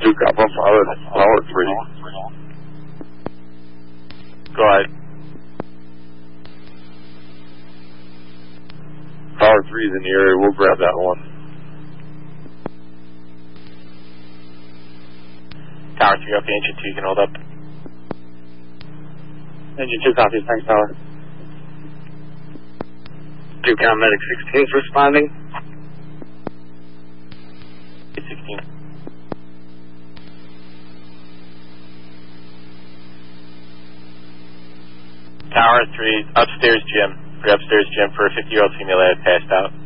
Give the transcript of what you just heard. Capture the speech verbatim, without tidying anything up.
Duke Alpha, Power, Power three. Go ahead. Power three is in the area, we'll grab that one. Tower three, okay, engine two, you can hold up. Engine two copies, thanks, Tower. Duke Count Medic sixteen is responding. sixteen. Tower three, upstairs gym. For upstairs gym for a fifty-year-old female that had passed out.